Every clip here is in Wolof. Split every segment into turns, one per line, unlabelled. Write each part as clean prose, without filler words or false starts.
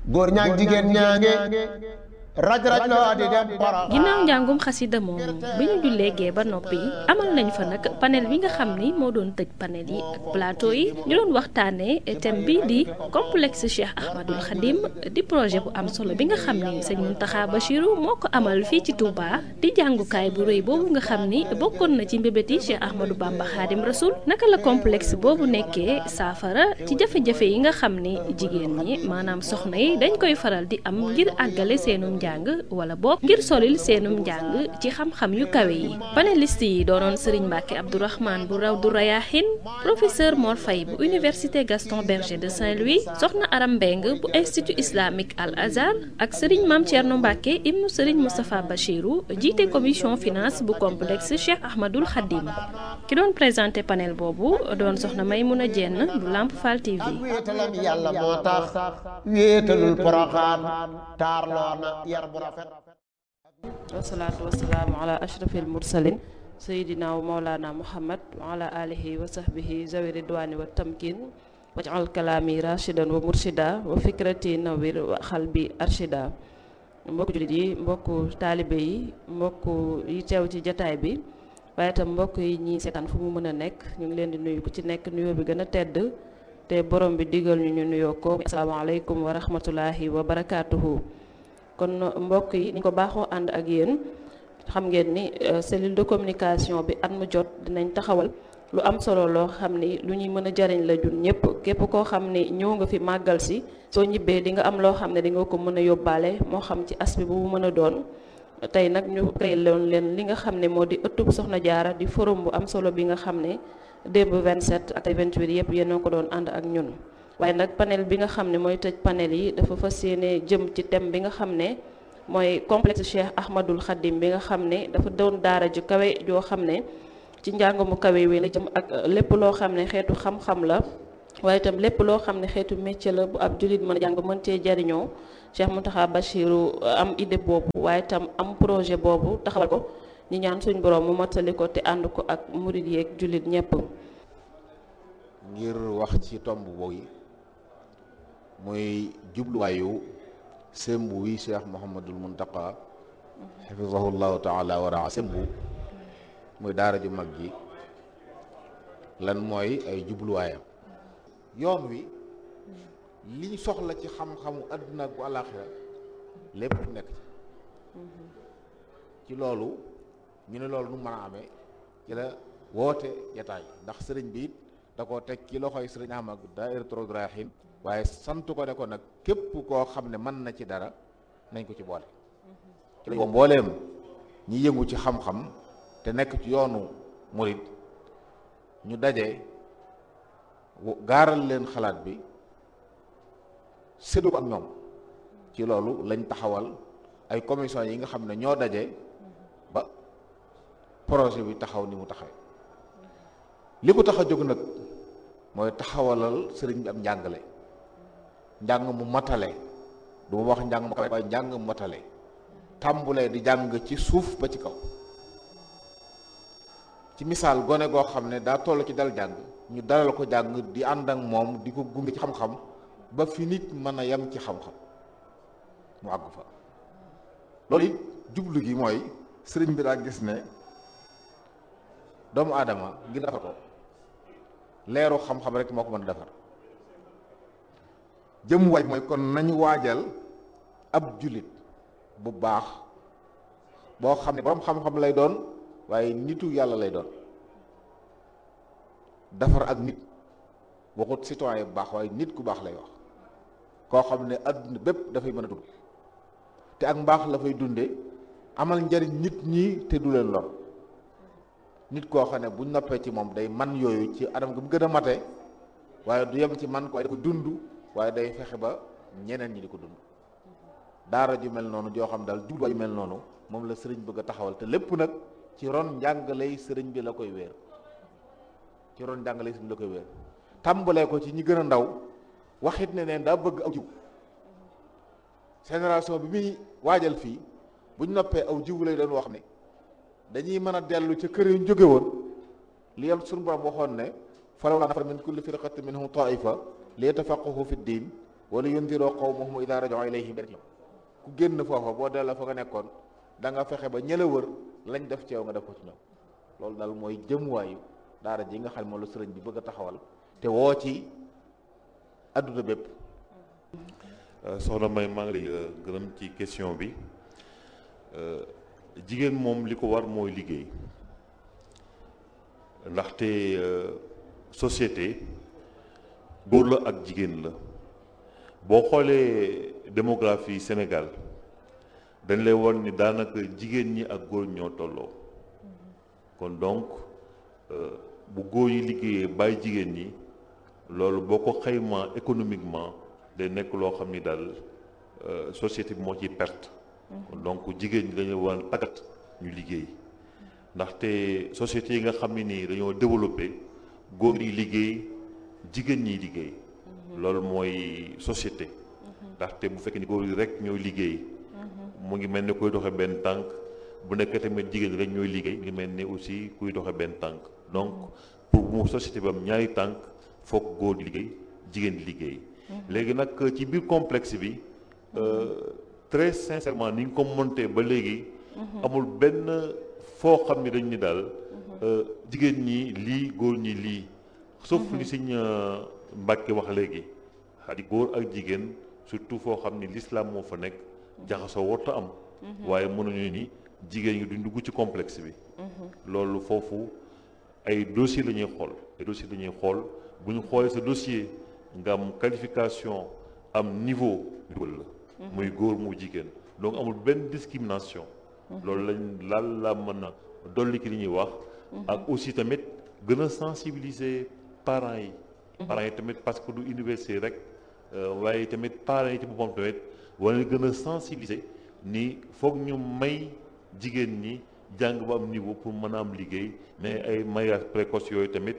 góor ñaag jigéen ñaange raj raj loo di dem
ginnaaw
Poroxaan.
njàngum xasida moomu bi ñu jullee gee ba noppi amal nañ fa nag panel bi nga xam ni moo doon tëj panel yi ak plateau yi ñu doon waxtaanee thème bi di complexe Cheikh Ahmadul Khadim di projet bu am solo bi nga xam ni sëñ Mountakha Bachirou moo ko amal fii ci Touba di jàngukaay bu rëy boobu nga xam ni bokkoon na ci mbébéti Cheikh Ahmadou Bamba Khadim Rasoul naka la complexe boobu nekkee saafara ci jafe-jafe yi nga xam ni jigéen ñi maanaam soxna yi dañ koy faral di am ngir àggale seenum njàng wala boog ngir solil seenum njàng ci xam-xam yu kawe yi panéliste yi doonoon Serigne Mbacke Abdourahmane bu Rawdu Rayahin professeur Mor Faye bu université Gaston Berger de Saint-Louis soxna Aram Mbeng bu institut islamique Al Azhar ak Serigne Mame Thierno Mbacke ibnu Serigne Moustapha Bachirou jiite commission finance bu complexe Cheikh Ahmadul Khadim ki doon présenté panel boobu doon soxna Maymouna Dieng bu Lamp Fall TV.
ak wéetalam yàlla moo tax wéetalul Poroxaan taarloo na yar bu rafet.
wasalaatu wasalaamu ala ashrafil mursalin sayidina wa maulana muhammad wa ala alihi wa sahbihi zawi ridwani wa tamkin waj'al kalaami rashidan wa murshida wa fikrati nawir wa xalbi arshida mbokku jullit yi mbokku taalibe yi mbokku yi teew ci jataay bi waaye itam mbokk yi ñi seetaan fu mu mën a nekk ñu ngi leen di nuyu ku ci nekk nuyoo bi gën a tedd te borom bi digal ñu nuyoo ko asalaamaaleykum wa rahmatullahi wa barakaatuhu. kon mbokk yi ni ko baaxoo ànd ak yéen xam ngeen ni cellule de communication bi at mu jot dinañ taxawal lu am solo loo xam ni lu ñuy mën a jariñ la jun ñëpp képp koo xam ni ñëw nga fi màggal si soo ñibbee di nga am loo xam ne di nga ko mën a yóbbaale moo xam ci aspect bu mu mën a doon tey nag ñu créé loon leen li nga xam ne moo di ëttub Soxna Jaara di forum bu am solo bi nga xam ne démb 27 ak 28 yëpp yéen a ko doon ànd ak ñun waaye nag panel bi nga xam ne mooy tëj panel yi dafa fas yéene jëm ci thème bi nga xam ne mooy complexe Cheikh Ahmadul Khadim bi nga xam ne dafa doon daara ju kawe joo xam ne ci njàng mu kawe wi la jëm ak lépp loo xam ne xeetu xam-xam la waaye itam lépp loo xam ne xeetu métier la bu ab jullit mën a jàng mën cee jariñoo Cheikh Mountakha Bachirou am idée boobu waaye itam am projet boobu taxawal ko ñi ñaan suñ borom mu mottali ko te ànd ko ak murid yeeg jullit ñëpp.
ngir wax ci tomb boobu muy jubluwaayu sembu wi Cheikh Mouhamadul Mountakha xafizahullahu taala wa raa sembu muy daara ju mag ji lan mooy ay jubluwaayam yoon wi liñ soxla ci xam-xamu àdduna ak bu àllaaxira lépp nekk ci loolu ñu ne loolu nu mën a amee ci la woote jataay ndax sëriñ bi it da koo teg ci loxoy sëriñ Ahmad Daahiratu Rawdu Rayaahiin waaye sant ko ne ko nag képp koo xam ne mën na ci dara nañ ko ci boole ci la mbooleem ñi yëngu ci xam-xam te nekk ci yoonu murid ñu daje gaaral leen xalaat bi séddu ko ak ñoom ci loolu lañ taxawal ay commission yi nga xam ne ñoo daje ba projet bi taxaw ni mu taxawee li ko tax a jóg nag mooy taxawalal sëriñ bi am njàngale njàng mu matale du ma wax njàng mu kawe waaye njàng mu matale tàmbulee di jàng ci suuf ba ci kaw ci misaal gone goo xam ne daa toll ci dal jàng ñu dalal ko jàng di ànd ak moom di ko gunge ci xam-xam ba fi nit mën a yem ci xam-xam mu àgg fa loolu it jublu gi mooy sëriñ bi daa gis ne doomu aadama ngir defar ko leeru xam-xam rek moo ko mën a defar jëm waaj mooy kon nañu waajal ab jullit bu baax boo xam ne borom xam-xam lay doon waaye nitu yàlla lay doon defar ak nit waxut citoyen bu baax waaye nit ku baax lay wax koo xam ne adduna bépp dafay mën a dund te ak mbaax la fay dunde amal njariñ nit ñi te du leen lor nit koo xam ne bu noppee ci moom day man yooyu ci anam gi mu gën a mate waaye du yem ci man ko waaye da ko dund waaye day fexe ba ñeneen ñi di ko dund daara ju mel noonu joo xam daal jubluwaay ju mel noonu moom la sëriñ bëgg a taxawal te lépp nag ci ron njàngaley sëriñ bi la koy wéer ci ron njàngaley sëriñ bi la koy wéer tàmbalee ko ci ñi gën a ndaw waxit ne neen daa bëgg aw jiw génération bi muy waajal fii buñ noppee aw jiw lay doon wax ne dañuy mën a dellu ca kër yu ñu jóge woon li yam suñu borom waxoon ne falawlaa nafara min kulli firqatin minhum taifa li yatafaqahu fi ddin wala yundiroo qawmahum idaa raja'uu ilayhim ku génn foofa boo delloo fa nga nekkoon da nga fexe ba ñëla wër lañ def ci yow nga def ko ci ñoom. loolu daal mooy jëmuwaayu daara ji nga xam moom la sëriñ bi bëgg a taxawal te woo ci adduna bépp.
soxna May maa ngi lay gërëm ci question bi. jigéen moom li ko war mooy liggéey ndaxte société góor la ak jigéen la boo xoolee démographie Sénégal dañ lay won ni daanaka jigéen ñi ak góor ñoo tolloo kon donc bu góor yi liggéeyee bàyyi jigéen ñi loolu boo ko xaymaa économiquement day nekk loo xam ni daal société bi moo ciy perte. donc jigéen ñi dañoo war a tàggat ñu liggéey ndaxte société yi nga xam ne nii dañoo développé góor yi liggéey jigéen ñi liggéey loolu mooy société ndaxte bu fekkee ni góor yi rek ñooy liggéey mu ngi mel ni kuy doxe benn tànk bu nekk tamit jigéen ñi rek ñooy liggéey mu ngi mel ni aussi kuy doxe benn tànk donc pour mu société bi am ñaari tànk foog góor di liggéey jigéen di liggéey léegi nag ci biir complexe bi très sincèrement ni ñu ko monté ba léegi amul benn foo xam ne dañ ni daal jigéen ñi lii góor ñi lii sauf li Sëñ Mbàkke wax léegi xadi góor ak jigéen surtout foo xam ni l'islam moo fa nekk jaxasoo warta am waaye mënuñu ni jigéen ñi duñ dugg ci complexe bi loolu foofu ay dossier la ñuy xool bu ñu xoolee sa dossier nga am qualification am niveau la muy góor mu jigéen donc amul benn discrimination loolu lañ la mën a dolli ki li ñuy wax ak aussi tamit gën a sensibiliser parents yi tamit parce que du université rek waaye tamit parents yi ci boppam tamit wala gën a sensibiliser ni foog ñu may jigéen ñi jàng ba am niveau pour mën a am liggéey mais ay mariage précoce yooyu tamit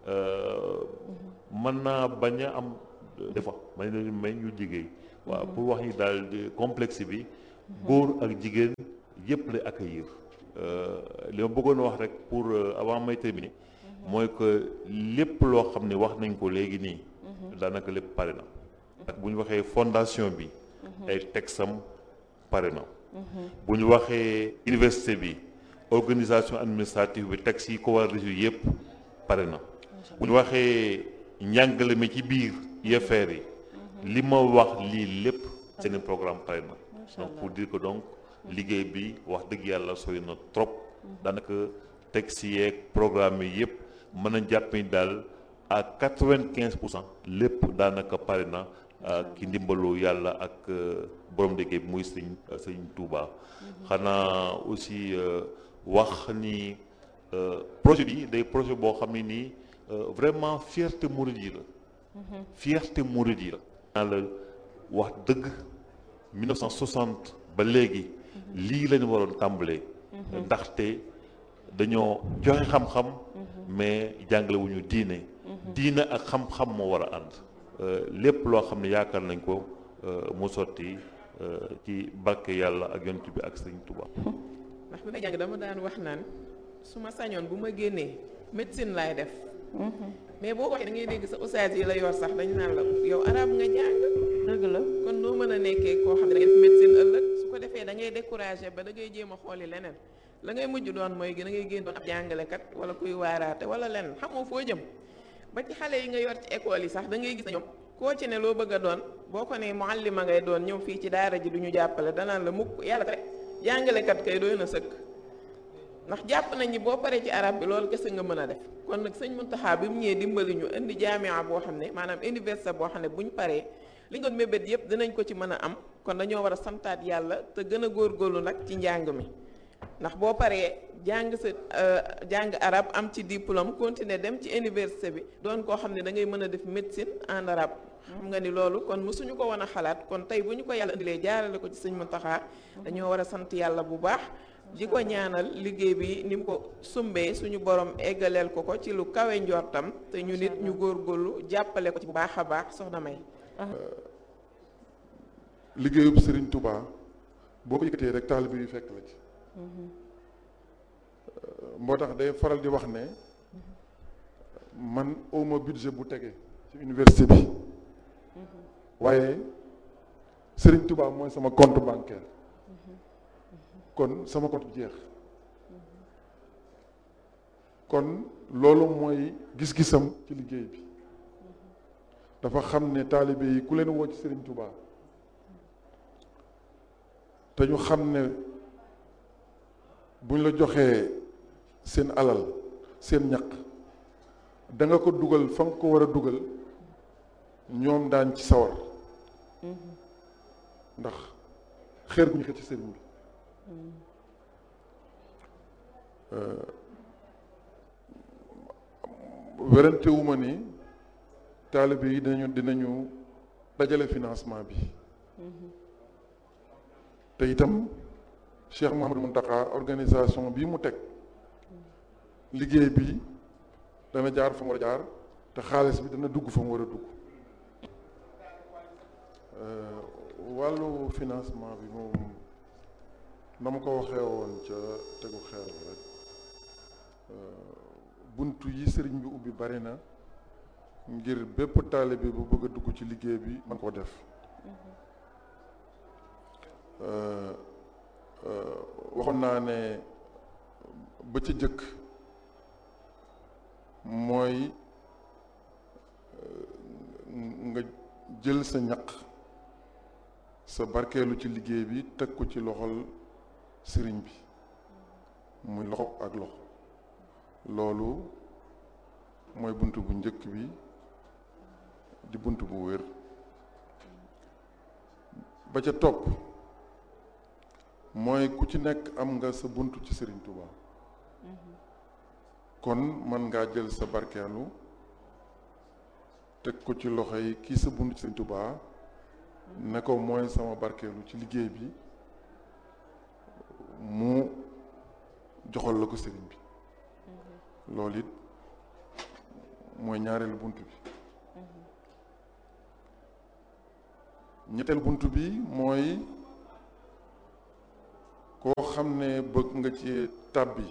mën naa bañ a am des fois may leen may ñu liggéey waaw pour wax ni daal complexe bi góor ak jigéen yëpp lay accueillir li ma bëggoon wax rek pour avant may terminer mooy que lépp loo xam ne wax nañ ko léegi nii daanaka lépp pare na ak bu ñu waxee fondation bi ay texam pare na bu ñu waxee université bi organisation administrative bi texte yi ko war a résoudre yëpp pare na bu ñu waxee njàngale mi ci biir UFR yi li ma wax lii lépp seen programme pare na donc pour dire que donc liggéey bi wax dëgg yàlla sori na trop daanaka texte yeeg programme yi yëpp mën a jàpp ni daal à 95% lépp daanaka pare na ki ndimbalu yàlla ak borom liggéey bi muy sëñ Touba xanaa aussi wax ni projet bi day projet boo xam ne nii vraiment fierté mouride yi la la wax dëgg 1960 ba léegi lii lañu waroon tàmbalee ndaxte dañoo joxe xam-xam mais jàngale wu ñu diine ak xam-xam moo war a ànd lépp loo xam ne yaakaar nañ ko mu sotti ci barke yàlla ak yonent bi ak Sëriñ Tuubaa.
ndax bi may jàng dama daan wax naan su ma sañoon bu ma génnee médecine laay def mais boo ko waxee da ngay dégg sa ustaas yi la yor sax dañu naan la yow arab nga jàng dëgg la kon noo mën a nekkee koo xam ne da ngay def médecine ëllëg su ko defee da ngay découragé ba da ngay jéem a xooli leneen la ngay mujj doon mooy da ngay génn doon ab jàngalekat wala kuy waaraate wala leneen xamoo foo jëm ba ci xale yi nga yor ci école yi sax da ngay gis na ñoom koo ci ne loo bëgg a doon boo ko ne muallima ngay doon ñëw fii ci daara ji du ñu jàppale danaan la mukk yàlla rek jàngalekat kay doy na sëkk ndax jàpp nañ ni boo paree ci arab bi loolu kese nga mën a def kon nag sëñ Muntaxa bi mu ñëwee dimbali ñu indi jaamia boo xam ne maanaam université boo xam ne buñ paree li nga doon mébét yëpp dinañ ko ci mën a am kon dañoo war a santaat yàlla te gën a góorgóorlu nag ci njàng mi ndax boo paree jàng sa jàng arab am ci diplôme continuer dem ci université bi doon koo xam ne da ngay mën a def médecine en arabe xam nga ni loolu kon mësuñu ko woon a xalaat kon tey bu ñu ko yàlla indilee jaarale ko ci sëñ Muntaxa dañoo war a sant yàlla bu baax di ko ñaanal liggéey bi ni mu ko sumbee suñu borom eggaleel ko ci lu kawe njortam te ñu nit ñu góorgóorlu jàppale ko ci bu baax a baax soxna May.
liggéeyub Serigne Touba boo ko yëkkatee rek taalibe yu fekk la ci. moo tax day faral di wax ne man awma budget bu tege ci université bi waaye Serigne Touba mooy sama compte bancaire kon sama compte jeex kon loolu mooy gis-gisam ci liggéey bi dafa xam ne taalibe yi ku leen woo ci Serigne Touba te ñu xam ne buñ la joxee seen alal seen ñaq da nga ko dugal fa nga ko war a dugal ñoom daañ ci sawar ndax xeer gu ñu xëcc ci sëriñ bi werante wu ma ni taalibe yi dinañu dajale financement bi te itam Cheikh Mouhamadou Mountakha organisation bii mu teg liggéey bi dana jaar fa mu war a jaar te xaalis bi dana dugg fa mu war a dugg wàllu financement bi moom na ma ko waxee woon ca tegu xeer rek buntu yi sëriñ bi ubbi bari na ngir bépp taalibe bu bëgg a dugg ci liggéey bi man koo def waxoon naa ne ba ci jëkk mooy nga jël sa ñaq sa barkeelu ci liggéey bi teg ko ci loxol sëriñ bi muy loxo ak loxo loolu mooy bunt bu njëkk bi di bunt bu wér ba ca topp mooy ku ci nekk am nga sa bunt ci Sëriñ Tuubaa kon mën ngaa jël sa barkeelu teg ko ci loxo yi kii sa bunt ci Sëriñ Tuubaa ne ko mooy sama barkeelu ci liggéey bi mu joxal la ko sëriñ bi loolu it mooy ñaareelu bunt bi ñetteelu bunt bi mooy koo xam ne bëgg nga ci tàbbi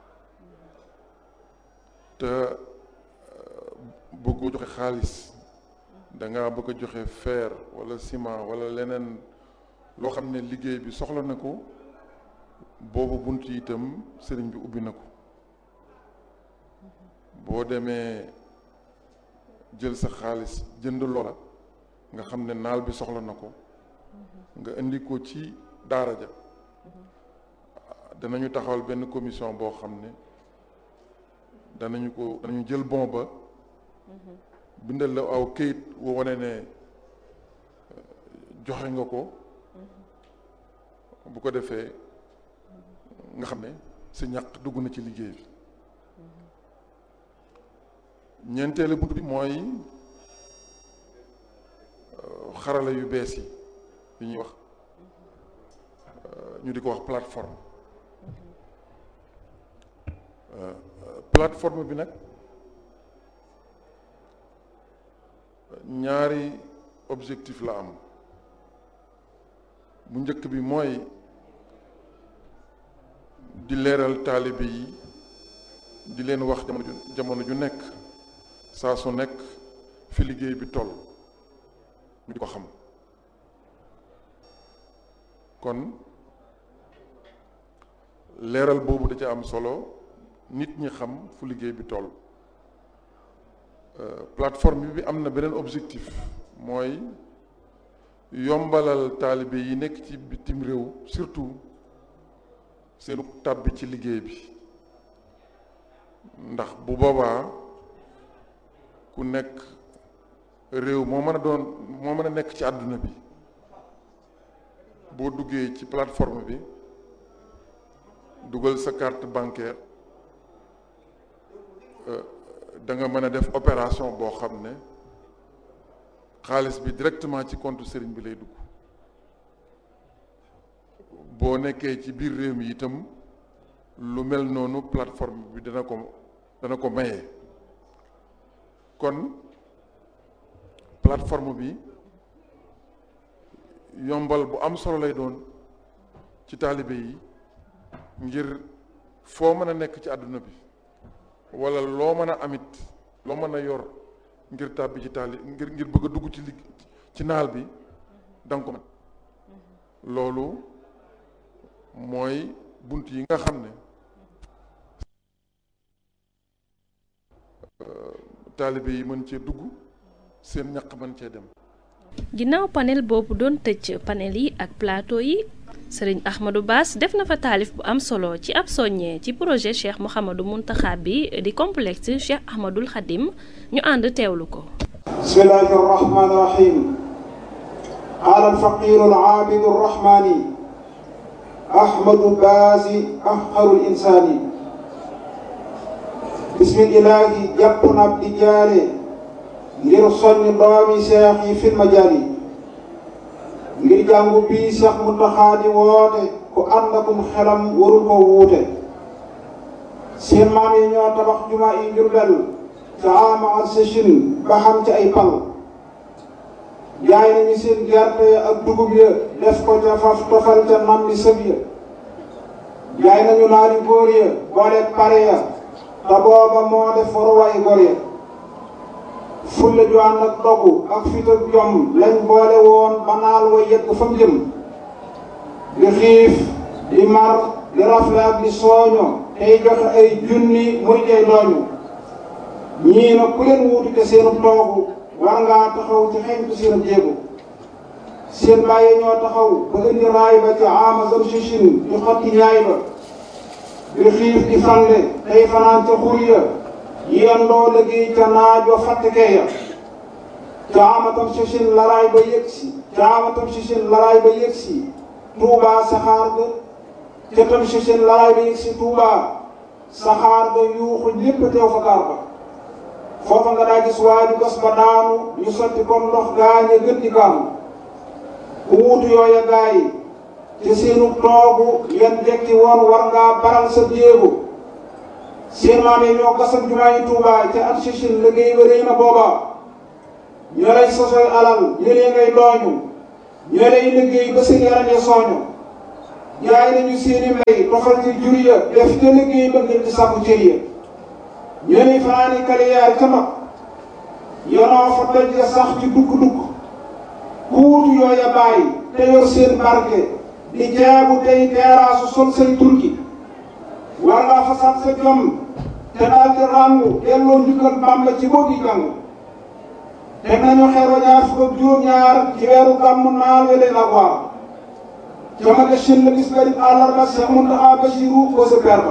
te bëggoo joxe xaalis danga bëgg a joxe fer wala ciment wala leneen loo xam ne liggéey bi soxla na ko boobu bunt yi itam sëriñ bi ubbi na ko boo demee jël sa xaalis jënd loola nga xam ne naal bi soxla na ko nga indi ko ci daara ja danañu taxawal benn commission boo xam ne danañu jël bon ba bindal la aw këyit woo wane ne joxe nga ko bu ko defee nga xam ne sa ñaq dugg na ci liggéey bi ñeenteelu bunt bi mooy xarala yu bees yi ñuy wax ñu di ko wax plateforme plateforme bi nag ñaari objectif la am bu njëkk bi mooy di leeral taalibe yi di leen wax jamono ju nekk saa su nekk fi liggéey bi toll ñu di ko xam kon leeral boobu da ca am solo nit ñi xam fu liggéey bi toll plateforme bi am na beneen objectif mooy yombalal taalibe yi nekk ci bitim réew surtout seenu tàbbi ci liggéey bi ndax bu boobaa ku nekk réew moo mën a nekk ci àdduna bi boo duggee ci plateforme bi dugal sa carte bancaire da nga mën a def opération boo xam ne xaalis bi directement ci compte sëriñ bi lay dugg boo nekkee ci biir réew mi itam lu mel noonu plateforme bi dana ko maye kon plateforme bi yombal bu am solo lay doon ci taalibe yi ngir foo mën a nekk ci àdduna bi wala loo mën a amit loo mën a yor ngir tàbbi ci ngir bëgg a dugg ci naal bi danga ko mën loolu mooy bunt yi nga xam ne taalibe yi mën cee dugg seen ñaq mën cee dem.
ginnaaw panel boobu doon tëj panel yi ak plateau yi sëriñ Ahmadou Bass def na fa taalif bu am solo ci ab soññee ci projet Cheikh Mouhamadou Mountakha bi di complexe Cheikh Ahmadoul Khadim ñu ànd teewlu ko.
bismillahi rahmani rahim qaala alfaqiru alaabidu arrahmani Ahmadou Bass afqarul insaani bismillahi jàpp na di jaare ngir soññ doomi seex yi fil majaali ngir jàngu bii Cheikh Mountakha di woote ku ànd akum xelam warul ko wuute seen maam yi ñoo tabax juma yi Jurbel ca ama ak sëchin ba xam ci ay pal jaay nañu seen gerte ak dugub ya def ko ca faf tofal ca nam di sëb ya jaay nañu naari góor ya boole pare ya te booba moo def waruwaay góor ya fulla ju ànd ak dogu ak fit ak jom lañ boole woon ba naal wa yegg fa mu jëm di xiif di mar di rafle ak di sooño tey joxe ay junni muy tey dooñu ñii nag ku leen wuutu te seenu toogu war ngaa taxaw ci xeñtu seenu jéegu seen bàyyi ñoo taxaw ba indi raay ba ci ama zam sichin di xotti ñaay ba di xiif di fande tey fanaan ca xur ya yendoo liggéey ca naaj wa fàttekee ya caamatam sichin laraay ba yëgsi caamatam sichin laraay ba yëgsi Tuubaa saxaar ga ca tam sichin laraay ba yëgsi Tuubaa saxaar ga yuuxu ñépp teew fa gaar ba foofa nga daa gis waaju gas ba daanu ñu sotti comme ndox gaañe gën di gaanu ku wuutu yooya gaay ci seenu toogu yan jekki woon war ngaa baral sa jéego seen maam yi ñoo gasam jumaa yi Tuubaa ca at sichin liggéey ba rëy na booba ñoo lay sosoy alal ñëlee ngay dooñu ñoo lay liggéey ba seen yaram ya sooñu jaay nañu seeni mbay tofal ci jur ya def ca liggéey ba ngir di sàkku cër ya ñoo lay fanaani kaliyaar ca mag yonoo fa doj ya sax ci dukk-dukk ku wutu yooya bàyyi te yor seen barke di jaabu tey teeraasu sol say turki war ngaa fasaat sa jom te daal di ràngu delloo njukkal Bàmba ci boogi jàngu teg nañu xeer wa ñaar fukk ak juróom-ñaar ci weeru gàmmu naal we leen ak waar ca maga shin la bis garib àllarba Cheikh Mountakha Bassirou ko sa per ba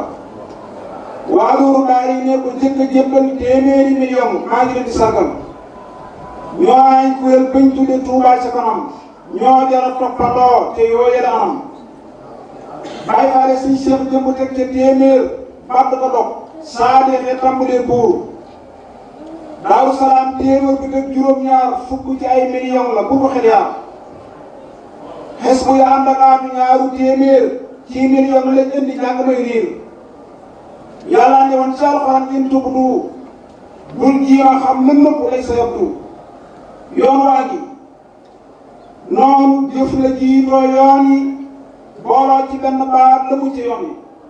waa loolu daal yi ne ko njëkk a jébbal téeméeri million maa ngi leen di sargal ñoo ay kuréel bañ tudde Touba ca kanam ñoo jara toppandoo te yooye la anam bàyyi faale suñ Cheikh jëmb teg ca téeméer bàdd ko dog saa deexee tàmbalee buur Daaru Salaam téeméer bi teg juróom-ñaar fukk ci ay million la bu ko xel yaar xes bu ya ànd ak aatu ñaaru téeméer ci million lañ indi jàng may riir yàlla ne woon ci alxuraan in tubdu bul jiima xam lën nëpp lay sa yabdu yoon waa gi noonu jëf la jiitoo yoon yi booloo ci benn baat la mu ci yoon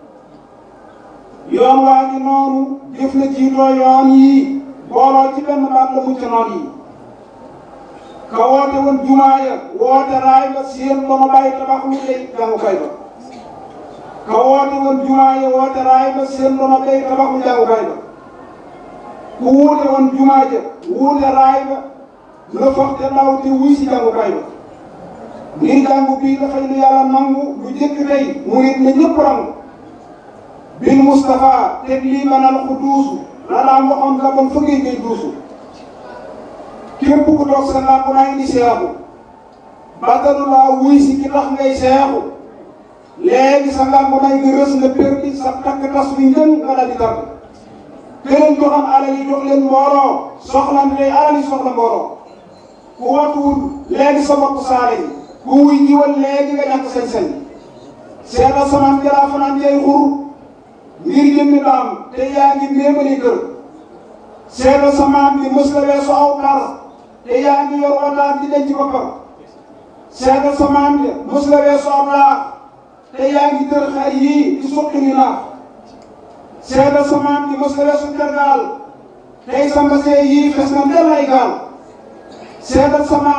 yi yoon waa ngi noonu jëf la jiitoo yoon yi booloo ci benn baat la mu ci noon yi ka woote woon jumaa ya woote raay ba seen dono bàyyi tabax lu lay jàngukaay ba ka woote woon jumaa ya woote raay ba seen dono bàyyi tabax lu jàngukaay ba ku wuute woon jumaa ja wuute raay ba la foog te ndaw te wuy si jàngukaay ba ngir jàngu bii dafay lu yàlla nangu lu jëkk tey murit na ñëpp rangu bil Moustapha teg lii manal ku duusu la daan waxoon la bon fëggee ngay duusu képp ku toog sa làmp naa indi seexu bàttalu laa wuy si ki tax ngay seexu léegi sa làmp naa nga rës nga perdi sa takk tas wi njën nga daal di tàgg këleen joxam alal yi jox leen mbooloo soxlan tey alal yi soxla mbooloo ku watuwul léegi sa bopp saale yi ku wuy jiwal léegi nga ñàkk sañ-sañ seetal samaan jaraa fanaan jay xur ngir jëmmi daam te yaa ngi méemali kër seetal samaan bi mës la weesu aw par te yaa ngi yor wataat di denc boppam seetal samaan bi mës la weesu aw laax te yaa ngi tër xar yii di suqi ni naax seetal samaan bi mës la weesu tergaal tey sa mbasee yii fes na ndel ay gaal seetal samaam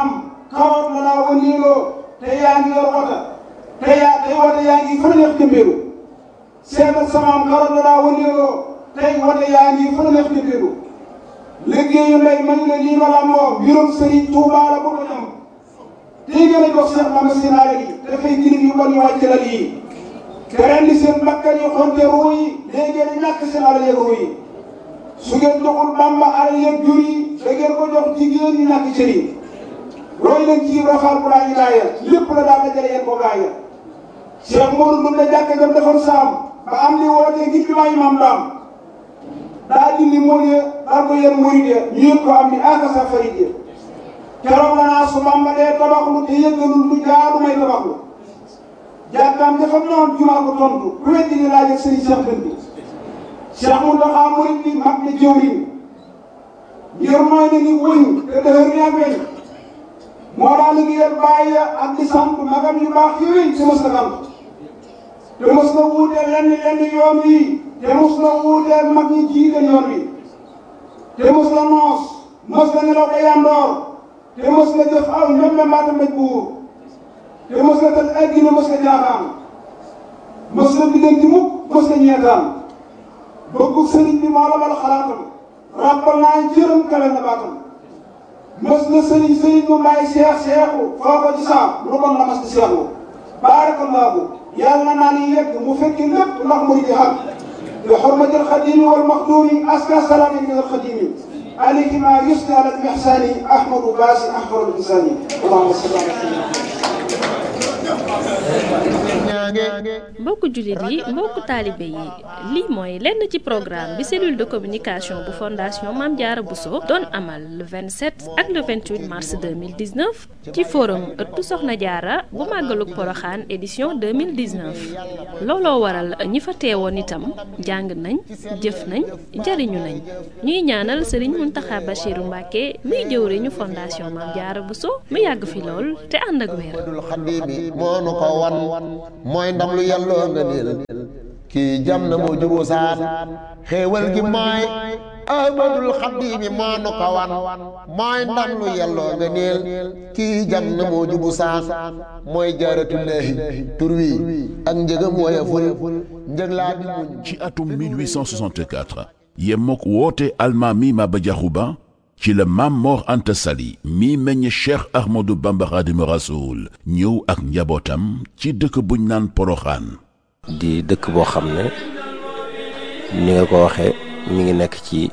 karoot la naa wëndeeloo te yaa ngi yor wota tey wota yaa ngi fa neex jëmbeelu seetal samaam karoot la naa wëndeeloo tey wota yaa ngi fa neex jëmbeelu liggéeyu ndey man la lii ma lamboo mbirum Serigne Touba la bu ko ñam tey gën a jox Cheikh Mama Sinaare yi dafay girig yu bon ñu wàcc la lii te ren di seen bakkan yi xonte ruu yi léegi ngeen ñàkk seen alal yeeg ruu yi su ngeen joxul Bamba alal yeeg jur yi da ngeen ko jox jigéen ñi ñàkk cër yi roy leen ci rafaal bu laa ñu gaaya lépp la daal dajale yéen ko gaaya Cheikh Modou Ndoumbe jàkk jam defoon saam ba am li wootee ngir bi maa imam daam daa dindi mool ya dar ko yéen murid ya ñu yëg ko am ni aka sa farid ya keroog la naa su Bamba dee tabaxlu te yëggalul lu jaadu may tabaxlu jàkkaam dafa noon jumaa ko tontu ku weddi ni laaj ak sëriñ Cheikh Dënd bi Cheikh Mountakha murid bi mag na jëwriñ ngir mooy ne ni wëñ te dëhër ni ak weñ moo daa liggéeyal bàyyi ya ak di sant magam yu baax yooyu te mës na sant te mës na wuuteel lenn yoon wi te mës na wuuteel mag ñi jiite yoon wi te mës na noos mës na nelaw ba yandoor te mës na jëf aw ñoom mbaata mbéj buur te mës na tal addina mës na jaaxaan mës na biddanti mukk mës na ñeetaan bëggu sëriñ bi moo la bal xalaatam ràbbal naa jërëm kale na baatam mës na sëriñ mu bàyyi seexu foo ko ci saam lu bon la mas di seexu baarakallaahu yàlla naa ni yegg mu fekki lépp ndax mu di xam bi xurmatil xadimi wal maxduumi aska salaami min al xadimi alayhi ma yusni ala al ihsani ahmadu baasi ahmadul insani allahumma salli ala sayyidina
mbokku jullit yi mbokku taalibe yi lii mooy lenn ci programme bi cellule de communication bu fondation Mame Diarra Bousso doon amal le 27 ak le 28 mars 2019 ci forum ëttu Soxna Diarra bu màggalug Poroxaan édition 2019 looloo waral ñi fa teewoon itam jàng nañ jëf nañ jariñu nañ ñuy ñaanal Serigne Mountakha Bachirou Mbacké muy jëwriñu fondation Mame Diarra Bousso mu yàgg fi lool te ànd ak wér.
moo nu ko wan mooy ndam lu yàlloo nga niil kii jam na moo jubu saan xéewal gi mooy ahmadul xadimi moo nu ko wan mooy ndam lu yàlloo nga niil kii jam na moo jubu saan mooy jaaratullaahi tur wi ak njëgam woyeful njëg laa bi muñ
ci atum 1864 yemook woote almaami Maba Diakhou Ba ci la Maam Mor Anta Sali mi meññ Cheikh Ahmadou Bamba Khadimu Rasoul ñëw ak njabootam ci dëkk buñ naan Poroxaan
di dëkk boo xam ne ni nga ko waxee mi ngi nekk ci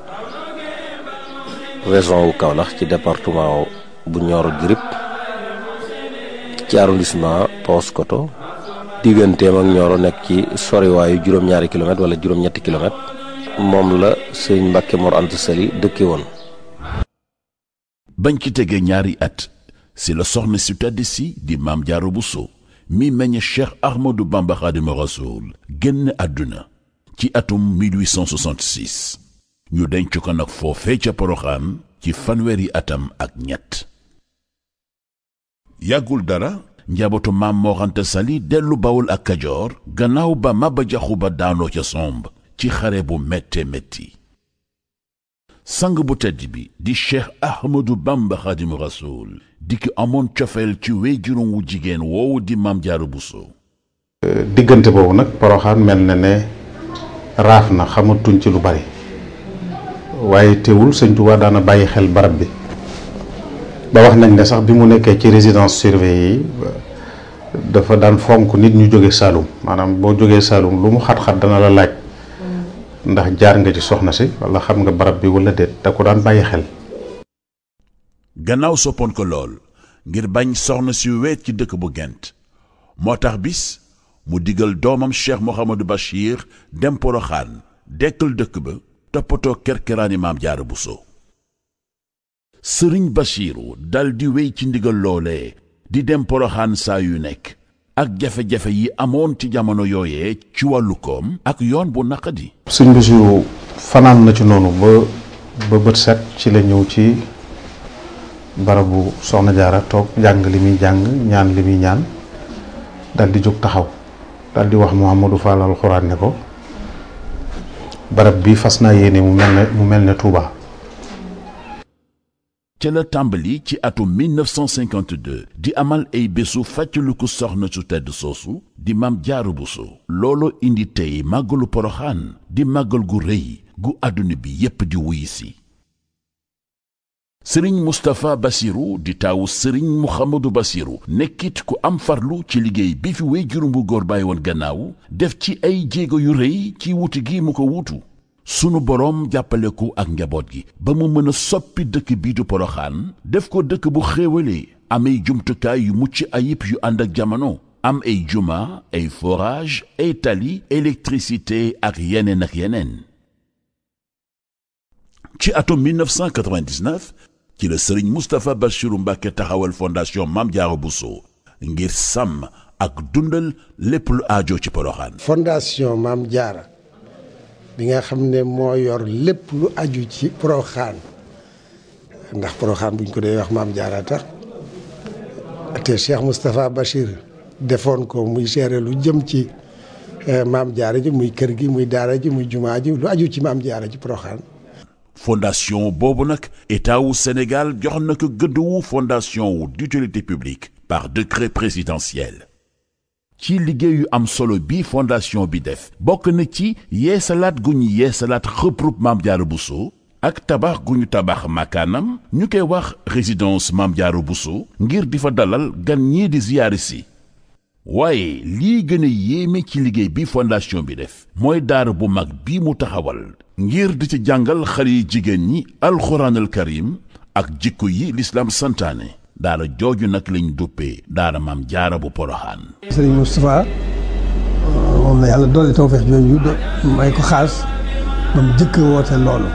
région wu Kaolack ci département bu Nioro du Rip ci arrondissement Paoskoto digganteem ak Nioro nekk ci soriwaayu juróom-ñaari kilomètre wala juróom-ñetti kilomètre moom la sëñ Mbàkke Mor Anta Sali dëkke woon.
bañ ci tegee ñaari at si la soxna si tedd si di Mame Diarra Bousso mi meññ Cheikh Ahmadou Bamba Khadimu Rasoul génn àdduna ci atum 1866 ñu denc ko nag foofee ca Poroxaan ci fanweeri atam ak ñett yàggul dara njabootu Maam Mor Anta Sali dellu Bawol ak Kajoor gannaaw ba Maba Diakhou Ba daanoo ca somb ci xare bu métte métti sang bu tedd bi di Cheikh Ahmadou Bamba Khadimu Rasoul di ki amoon cofeel ci wéyjuróom wu jigéen woowu di Mame Diarra Bousso.
diggante boobu nag Poroxaan mel na ne raaf na xamatuñ ci lu bari waaye teewul sëñ Tuubaa daana bàyyi xel barab bi ba wax nañ ne sax bi mu nekkee ci résidence surveillée yi dafa daan fonk nit ñu jóge Saalum maanaam boo jógee Saalum lu mu xat-xat dana la laaj ndax jaar nga ci soxna si wala xam nga barab bi wala déet da ko daan bàyyi xel.
gannaaw soppoon ko lool ngir bañ soxna si weet ci dëkk bu Gent moo tax bis mu digal doomam Cheikh Mouhamadou Bachir dem Poroxaan dekkal dëkk ba toppatoo kerkeraani Mame Diarra Bousso. Sëriñ Bachiru dal di wéy ci ndigal loolee di dem Poroxaan saa yu nekk ak jafe-jafe yi amoon ci jamono yooyee ci wàllu koom ak yoon bu naqadi.
sëñ Bachiru fanaan na ci noonu ba bët set ci la ñëw ci barabu Soxna Jaara toog jàng li muy jàng ñaan li muy ñaan dal di jóg taxaw dal di wax Mouhamadou Fall alxuraan ne ko barab bi fas naa yéene mu mel ne Touba.
ca la tàmbali ci atum 1952 di amal ay bésu fàttaliku soxna su tedd soosu di Maam Jaara Buso. loolo indi tey màggalu Poroxaan di màggal gu rëy gu àdduna bi yépp di wuy si. sëriñ Moustapha Bassirou di taawu sëriñ Mouhamadou Bassirou nekkit ku am farlu ci liggéey bi fi waajuram bu góor bàyyi woon gannaaw def ci ay jéego yu rëy ci wuti gi mu ko wutu. sunu boroom jàppale ko ak njaboot gi ba mu mën a soppi dëkk bii du Poroxaan def ko dëkk bu xéewalee am ay jumtukaay yu mucc ayib yu ànd ak jamono am ay juma ay forage ay tali électricité ak yeneen. ci atum 1999 ci la sëriñ Moustapha Bassirou Mbacké taxawal fondation Maam Jaara Buso ngir sàmm ak dundal lépp lu aajo ci Poroxaan.
fondation Maam Jaara bi nga xam ne moo yor lépp lu aju ci Poroxaan ndax Poroxaan buñ ko dee wax Maam Jaara tax te Cheikh Moustapha Bachir defoon ko muy gérer lu jëm ci Maam Jaara ji muy kër gi muy daara ji muy jumaa ji lu aju ci Maam Jaara ci Poroxaan.
fondation boobu nag état wu Sénégal jox na ko gëdd wu fondation wu d'utilité publique par décret présidentiel. ci liggéey yu am solo bi fondation bi def bokk na ci yeesalaat gu ñu yeesalaat xëprub Maam Jaara Buso ak tabax gu ñu tabax makaanam ñu koy wax résidence Maam Jaara Buso ngir di fa dalal gan ñii di ziyaari si. waaye lii gën a yéeme ci liggéey bi fondation bi def mooy daara bu mag bi mu taxawal ngir di ci jàngal xale yi jigéen ñi alxuraanal karim ak jikko yi lislaam santaane. daara jooju nag lañ duppee daara Maam Jaara bu Poroxaan.
Sëriñ Moustapha moom la yàlla doole tawfeex jooju may ko xaas ba mu jëkk woote loolu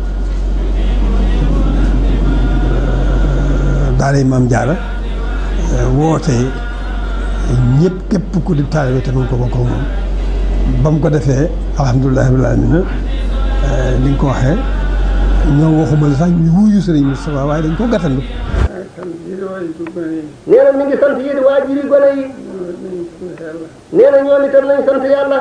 daara Maam Jaara woote ñëpp képp ku di taalibe te nun ko bokk moom ba mu ko defee alhamdulillahi rabbil aalamiin ni nga ko waxee ñoo waxuma sax ñu wuyu Sëriñ Moustapha waaye dañ ko gàttandu.
nee na mi ngi sant yéen waajur yi gone yi nee na ñoom itam nañ sant yàlla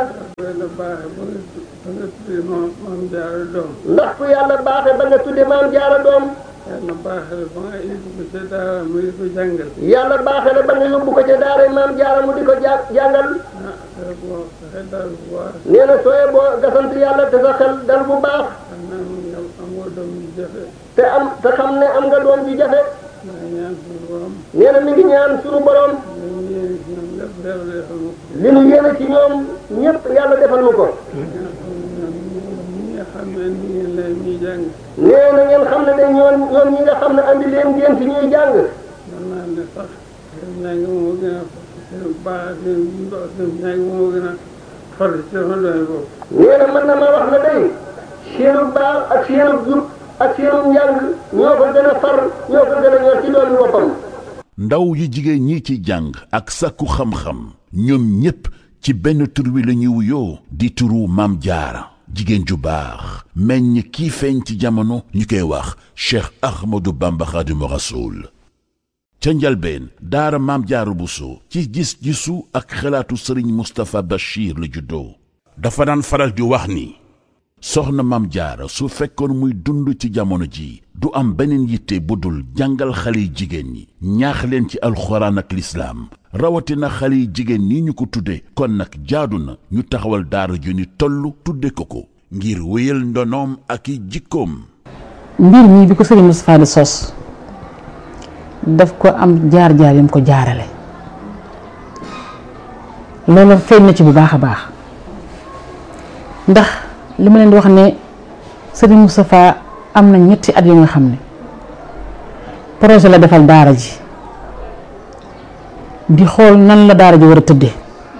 ndax ku yàlla baaxe ba nga tudde Maam Jaara doom yàlla baaxe la ba nga yóbbu ko ca daara mu di ko jàngal yàlla baaxe la ba nga yóbbu ko ca daara Maam Jaara mu di ko jàngal nee na sooye boo nga sant yàlla te sa xel dal bu baax te xam ne am nga doom ji jafe nee na mi ngi ñaan suñu borom li nu yéene ci ñoom ñëpp yàlla defal nu ko. nee na ngeen xam ne de ñoom ñi nga xam ne andi leen ngeen fi ñuy jàng. nee na mën na ma wax na day seenu baax ak seenu jub ak seenu njàng ñoo ko gën a far ñoo ko gën a ñor ci doomi boppam.
ndaw yi jigéen ñi ci jàng ak sàkku xam-xam ñoom ñépp ci benn tur wi la ñuy wuyoo di turu Maam Jaara jigéen ju baax meññ kii feeñ ci jamono ñu koy wax Cheikh Ahmadou Bamba Khadimu Rasoul. ca njalbeen daara Maam Jaara Buso ci gis-gisu ak xalaatu sëriñ Moustapha Bachir la juddoo dafa daan faral di wax ni soxna Maam Jaara su fekkoon muy dund ci jamono ji du am beneen yitte bu dul jàngal xale yi jigéen ñi ñaax leen ci alxuraan ak lislaam rawatina xale yi jigéen ñi ñu ko tudde kon nag jaadu na ñu taxawal daara ju ni toll tudde ko ngir wéyal ndonoom ak i jikkoom.
mbir mi bi ko sëriñ Moustapha di sos daf ko am jaar-jaar yam ko jaarale loolu feeñ na ci bu baax a baax ndax li ma leen di wax ne sëriñ Moustapha am na ñetti at yu nga xam ne projet la defal daara ji di xool nan la daara ji war a tëddee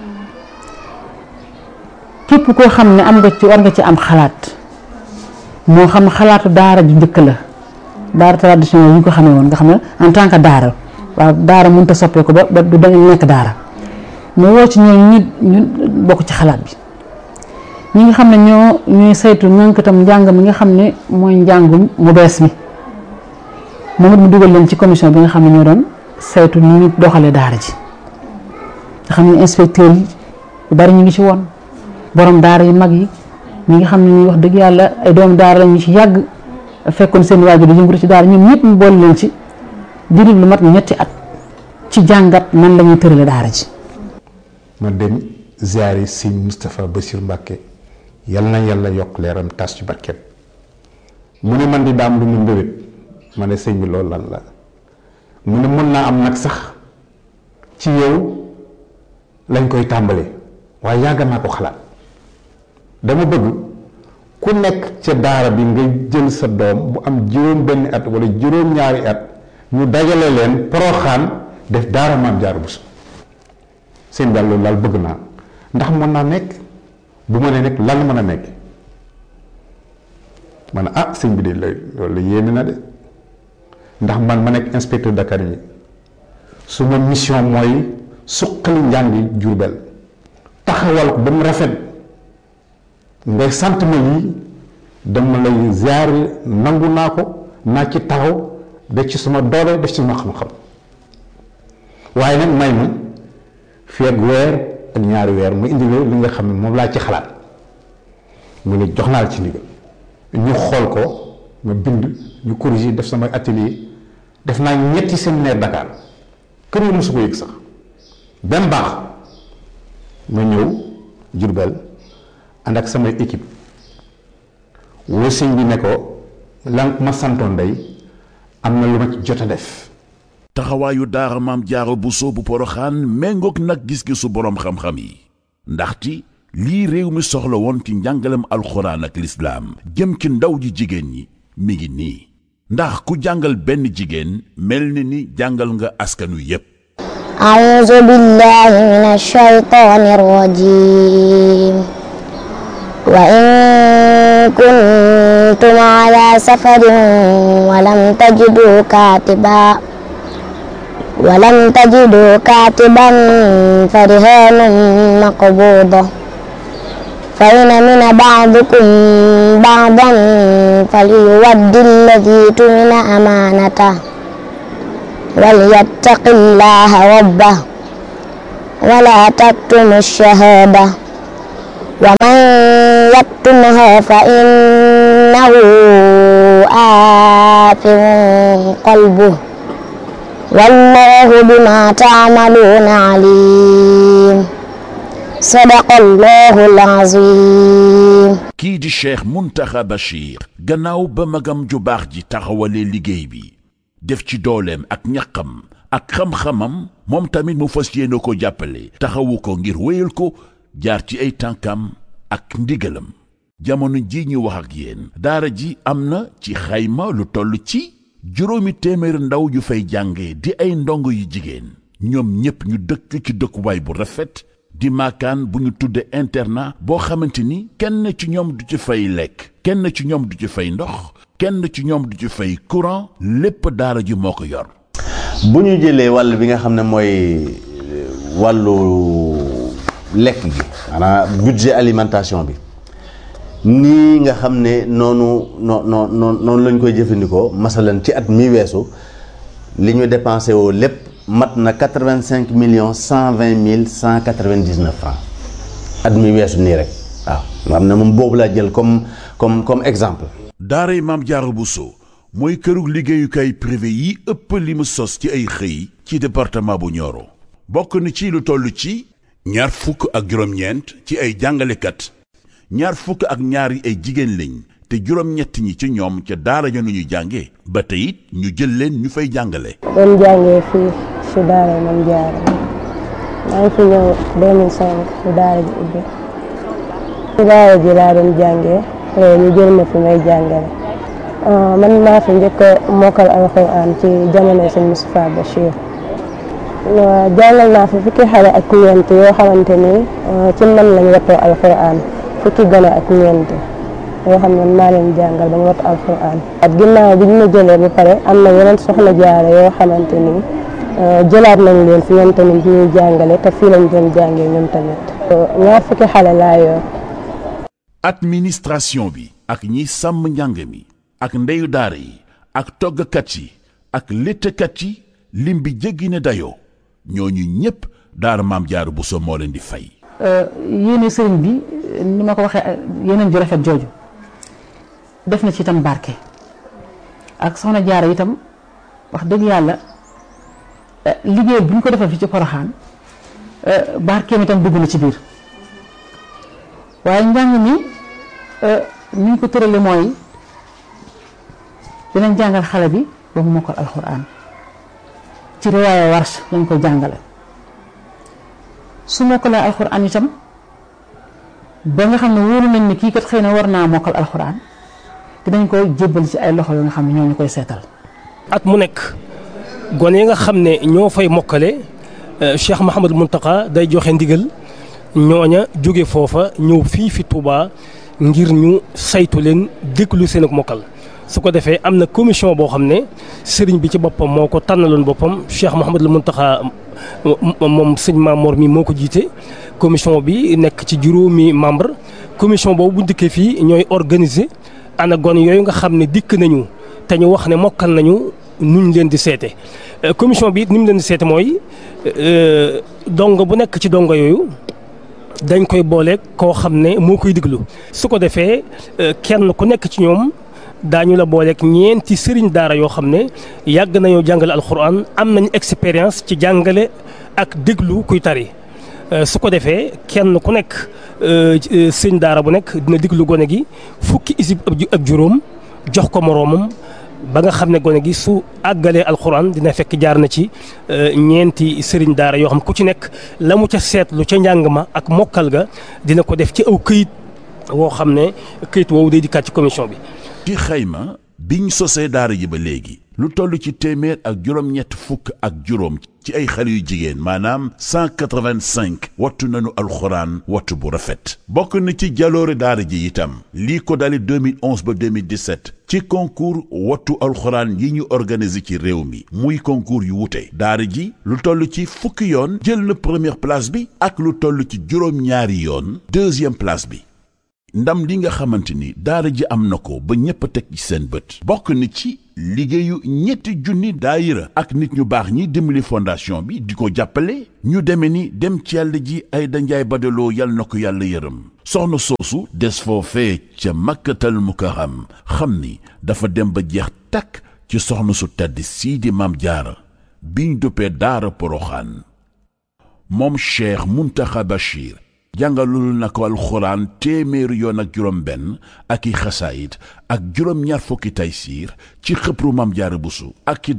képp koo xam ne am nga ci war nga ci am xalaat moo xam xalaatu daara ju njëkk la daara traditionnel yi ñu ko xamee woon nga xam ne en tant que daara waaw daara mënut a soppeeku ba du da nekk daara mu woo ci ñooñu ñu bokk ci xalaat bi ñi nga xam ne ñooy saytu ñànkatam njàng mi nga xam ne mooy njàngum mu bees mi moom it mu dugal leen ci commission bi nga xam ne ñoo doon saytu ni ñu doxalee daara ji nga xam ne inspecteur yi yu bari ñu ngi ci woon borom daara yu mag yi ñi nga xam ne ñuy wax dëgg yàlla ay doomu daara la ñu ci yàgg fekkoon seen waajur di yëngatu ci daara ñoom ñëpp mu boole leen ci diiru lu mat ñetti at ci jàngat nan la ñuy tërale daara ji.
ma dem ziyaari sëñ Moustapha Bassir Mbacke yal na yàlla yokk leeram tas ci barkeem mu ne man di daam lu mu mbébét ma ne sëñ bi loolu lan la mu ne mën naa am nag sax ci yow lañ koy tàmbalee waaye yàgg naa ko xalaat dama bëgg ku nekk ca daara bi nga jël sa doom bu am juróom benn at wala juróom ñaari at ñu dajale leen Poroxaan def daara Maam Jaara Buso seen daal loolu daal bëgg naa ndax mën naa nekk bu ma ne nekk lan mën a nekk ma ne ah sëñ bi de loolu yéeme na de ndax man ma nekk inspecteur d'académie su ma mission mooy suqali njàngi Jurbel taxawal ko ba mu rafet ngay sant ma lii dama lay ziar nangu naa ko naa ci taxaw def ci sama doole def ci sama xam-xam waaye nag may ma fii ak weer ak ñaari weer mu indi li nga xam ne moom laa ci xalaat mu ne jox naa la ci ndigal ñu xool ko ma bind ñu corriger def sama atelier def naa ñetti séminaire Dakar kër yi mosu ko yëg sax benn baax ma ñëw Jurbel ànd ak samay équipe woo sëñ bi ne ko lan ma santoon day am na lu ma ci jot a def.
taxawaayu daara Maam Jaara Buso bu Poroxaan méngoog nag gis-gisu boroom xam-xam yi ndaxte lii réew mi soxla woon ci njàngalem alxuraan ak lislaam jëm ci ndaw ji jigéen ñi mi ngi nii ndax ku jàngal benn jigéen mel ni jàngal nga askanu yépp.
a'uuzu billaahi mina shaytaani rajiim wa in kuntum alaa safarin ولم تجدوا كاتبا فرهان مقبوضة فإن من بعضكم بعضا فليؤد الذي اؤتمن أمانته وليتق الله ربه ولا تكتموا الشهادة ومن يكتمها فإنه آثم قلبه والله بما تعملون عليم صدق الله العظيم.
kii di Cheikh Mountakha Bachir gannaaw ba magam ju baax ji taxawalee liggéey bi def ci dooleem ak ñaqam ak xam-xamam moom tamit mu fas yéene ko jàppale taxawu ko ngir wéyal ko jaar ci ay tànkam ak ndigalam jamono ji ñu wax ak yéen daara ji am na ci xayma lu toll ci juróomi téeméer ndaw yu fay jànge di ay ndongo yu jigéen ñoom ñépp ñu dëkk ci dëkkuwaay bu rafet di maakaan bu ñu tudde internat boo xamante ni kenn ci ñoom du ci fay lekk kenn ci ñoom du ci fay ndox kenn ci ñoom du ci fay courant lépp daara ji moo ko yor.
bu ñu jëlee wàll bi nga xam ne mooy wàllu lekk gi maanaam budget alimentation bi nii nga xam ne noonu lañ koy jëfandikoo masalan ci at mi weesu li ñu dépensé woo lépp mat na 85,120,199 francs at mi weesu nii rek waaw nga xam ne moom boobu laa jël comme exemple.
daaray Maam Jaara Buso mooy kërug liggéeyukaay privé yi ëpp li mu sos ci ay xëy ci département bu Nioro bokk na ci lu toll ci 29 ci ay jàngalekat 22 yi ay jigéen lañ te juróom-ñett ñi ci ñoom ca daara ja nu ñu jànge ba tey it ñu jël leen ñu fay jàngale.
doon jàngee fii si daara Maam Jaara maa ngi fi ñëw 2005 si daara ji ubbi si daara ji laa doon jàngee ñu jël ma fi may jàngale man maa fi njëkk a mokkal alxuraan ci jamono sëñ Moustapha Bachir jàngal naa fi fukki xale ak ñeent yoo xamante ni ci man lañ wattoo alxuraan fukki gone ak ñeent yoo xam ne maa leen jàngal ba ñu wattu alxuraan at ginnaaw bi ñu ma jëlee ba pare am na yeneen soxna jaare yoo xamante ni jëlaat nañ leen fi ñoom tamit ñuy jàngale te fii lañ doon jàngee ñoom tamit 2 fukki xale laa yor.
administration bi ak ñi sàmm njàng mi ak ndeyu daara yi ak toggkat yi ak léttkat yi lim bi jéggi ne dayoo ñooñu ñépp daara Maam Jaara Buso moo leen di fay.
yéene sëriñ bi ni ma ko waxee yeneen ju rafet jooju def na ci itam barke ak soxna Jaara itam wax dëgg yàlla liggéey bu ñu ko defal fii ci Poroxaan barkeem itam dugg na ci biir waaye njàng mi ni ñu ko tërale mooy dinañ jàngal xale bi ba mu mokkal alxuraan ci riwaaya Warsh lañ ko jàngale su mokkalee alxuraan itam ba nga xam ne wóolu nañ ni kii kat xëy na war naa mokkal alxuraan dinañ ko jébbal ci ay loxo yoo nga xam ne ñoo ñu koy seetal.
at mu nekk gone yi nga xam ne ñoo fay mokkale Cheikh Mouhamadul Mountakha day joxe ndigal ñooña jóge foofa ñëw fii fi Touba ngir ñu saytu leen déglu seen ak mokkal su ko defee am na commission boo xam ne sëriñ bi ci boppam moo ko tànnaloon boppam Cheikh Mouhamadul Mountakha moom sëñ Mamor mi moo ko jiite commission bi nekk ci juróomi membre commission boobu bu dikkee fii ñooy organiser ana gone yooyu nga xam ne dikk nañu te ñu wax ne mokkal nañu nuñ leen di seete commission bi it ni mu leen di seete mooy dongo bu nekk ci dongo yooyu dañ koy boole koo xam ne moo koy diglu su ko defee kenn ku nekk ci ñoom daañu la booleeg ñeenti sëriñ daara yoo xam ne yàgg nañoo jàngale alxuraan am nañ expérience ci jàngale ak déglu kuy tari su ko defee kenn ku nekk sëriñ daara bu nekk dina diglu gone gi fukki isib ak juróom jox ko moroomam ba nga xam ne gone gi su àggalee alxuraan dina fekk jaar na ci ñeenti sëriñ daara yoo xam ku ci nekk la mu ca seetlu ca njàng ma ak mokkal ga dina ko def ci aw këyit woo xam ne këyit woowu day dikkaat ci commission bi.
ci xayma biñ sosee daara ji ba léegi lu toll ci téeméer ak juróom-ñett fukk ak juróom ci ay xale yu jigéen maanaam 185 wattu nañu alxuraan wattu bu rafet bokk na ci jaloore daara ji itam lii ko dali 2011 ba 2017 ci concours wattu alxuraan yi ñu organiser ci réew mi muy concours yu wute daara ji lu toll ci fukki yoon jël na première place bi ak lu toll ci juróom-ñaari yoon deuxième place bi ndam li nga xamante ni daara ji am na ko ba ñépp a teg ci seen bët bokk na ci liggéeyu ñetti junni daayira ak nit ñu baax ñi dimbali fondation bi di ko jàppale ñu deme ni dem ci yàlla ji ay danjaay badaloo yal na ko yàlla yërëm soxna soosu des foofee ca makkatal mukarram xam ni dafa dem ba jeex takk ci soxna su tedd sii di maam jaara biñ duppee daara poroxaan moom Cheikh Muntaxa Bachir jàngalul na ko alxuraan téeméeri yoon ak juróom benn ak i xasaayit ak juróom ñaar fukki taysiir ci xëpru maam jaara busu ak